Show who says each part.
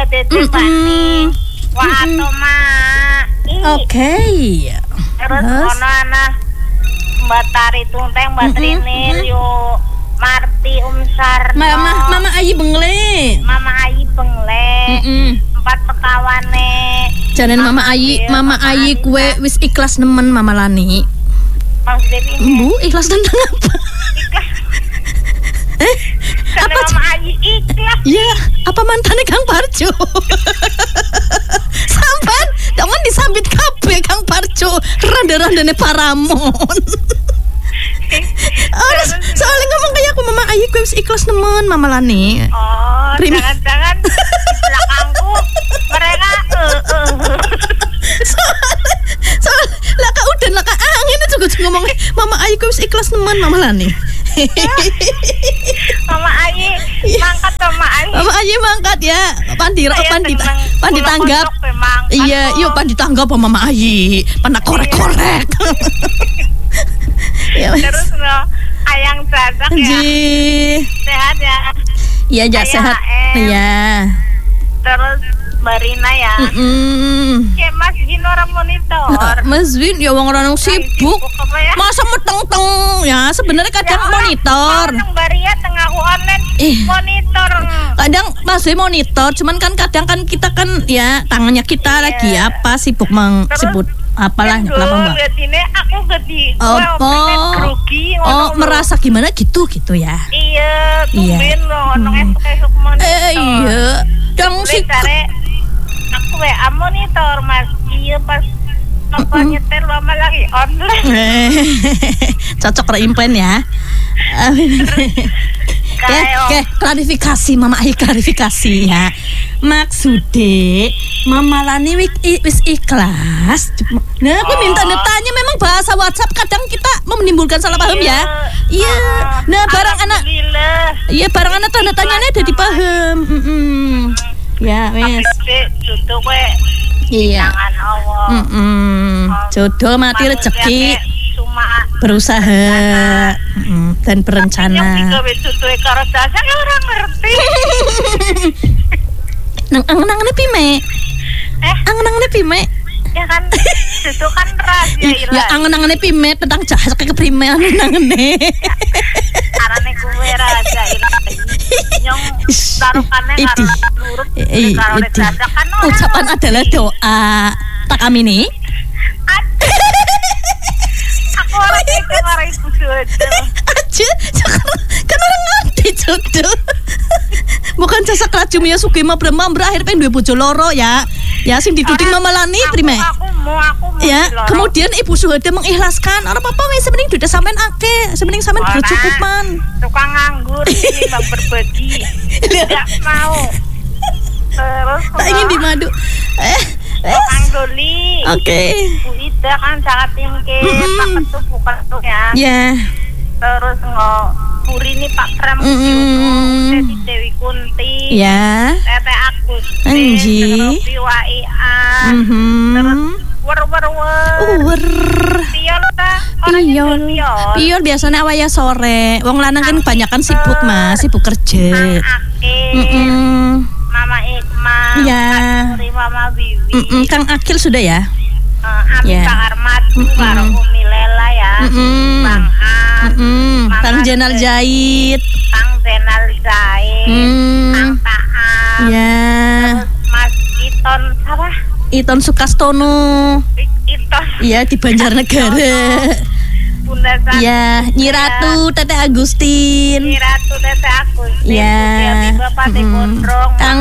Speaker 1: Tete Pani. Wah Toma.
Speaker 2: Oke.
Speaker 1: Terus ono ana Mbak Tari Tunteng, Mbak Trinil, yo Marti Sarno.
Speaker 2: Mama Ayi Bengle.
Speaker 1: Mama Ayi Bengle. 4 pekawane.
Speaker 2: Janen Mama Ayi kue wis ikhlas nemen Mama Lani.
Speaker 1: Maksudnya
Speaker 2: Bu, ikhlas tentang apa?
Speaker 1: Apa Mama Ayi ikhlas?
Speaker 2: Ya, apa mantannya Kang Parjo? Sampan, jangan disambit kabeh Kang Parjo. Randa-randane Paramon. Soalnya ngomong kayak aku Mama Ayi kue wis ikhlas nemen Mama Lani.
Speaker 1: Oh, jangan-jangan di belakangku mereka
Speaker 2: soal laka udan laka angin itu juga ngomong Mama Ayi kue wis ikhlas nemen Mama Lani.
Speaker 1: Mama Ayi mangkat Mama Ayi.
Speaker 2: Mama Ayi mangkat ya. Pandi tanggap. Iya, yuk pandi tanggap sama Mama Ayi. Pana korek-korek. Ya,
Speaker 1: terus no ayang dadak ya. Sehat ya.
Speaker 2: Iya, ja sehat. Iya.
Speaker 1: Terus Marina ya. Kayak Mas Vin orang monitor.
Speaker 2: Mas Vin ya wong orang sibuk. Masa meteng-teng ya sebenarnya kadang ya, monitor.
Speaker 1: Orang Baria tengah online monitor.
Speaker 2: Kadang Mas Vin monitor, cuman kan kadang kan kita kan ya tangannya kita lagi apa sibuk sibuk apalah kenapa Mbak?
Speaker 1: Aku gede.
Speaker 2: Merasa gimana gitu ya.
Speaker 1: Iya, tumben loh nong esok monitor.
Speaker 2: Iya. Dang sih.
Speaker 1: Aku WA monitor Mas. Iya pas nyetel lama lagi online.
Speaker 2: Cocok reimpen ya. Oke, klarifikasi Mama Ayi klarifikasi ya. Maksudnya Mama Lani wis ikhlas. Nah, aku minta tanya memang bahasa WhatsApp kadang kita menimbulkan salah paham ya. Iya. Nah, barang anak. Iya, barang anak tanda tanyanya ada dipaham. Ya, wes. Iya. Jodoh mati rezeki. Berusaha dan berencana.
Speaker 1: Orang ngerti.
Speaker 2: Angen-angennya pime. Angen-angennya pime.
Speaker 1: Ya kan, itu kan rahasia.
Speaker 2: Ya angen-angennya pime tentang jahas ke prime angen-angennya.
Speaker 1: Karena gue rahasia nyong taruhannya karena nurut kalau dicaca kan
Speaker 2: ucapan adalah doa tak kami nih.
Speaker 1: Aku orang itu marah ibu jodoh
Speaker 2: aja kan orang ngerti jodoh bukan jasa kerajum ya Sugima Brahma berakhir pengen dua bojo loro ya sing dituding Mama Lani prime
Speaker 1: aku mau
Speaker 2: ya kemudian Ibu Suhada mengikhlaskan orang apa wes sebening duda sampean akeh sebening sampean bercukupan
Speaker 1: tukang nganggur ini bang berbagi tidak mau terus
Speaker 2: tak ingin dimadu
Speaker 1: tukang doli
Speaker 2: oke
Speaker 1: Bu Ida kan sangat tinggi Pak Ketua bukan tuh ya terus Puri ini Pak Pram Dewi Kunti
Speaker 2: ya
Speaker 1: Tete Agus
Speaker 2: Anji
Speaker 1: terus
Speaker 2: Pion biasanya awalnya sore wong lanang kan kebanyakan sibuk mas sibuk kerja
Speaker 1: Mama Ikma
Speaker 2: ya
Speaker 1: Mama Bibi
Speaker 2: Kang Akil sudah ya
Speaker 1: Kang Armad Karo Umi Lela ya Bang
Speaker 2: Kang Jenal Jahit
Speaker 1: Kang Taat
Speaker 2: ya
Speaker 1: Mas Iton apa?
Speaker 2: Iton Sukastono iya di Banjarnegara
Speaker 1: Bunda Sari
Speaker 2: ya Nyi Ratu Tete Agustin
Speaker 1: ya
Speaker 2: Bapak
Speaker 1: Gondrong
Speaker 2: Kang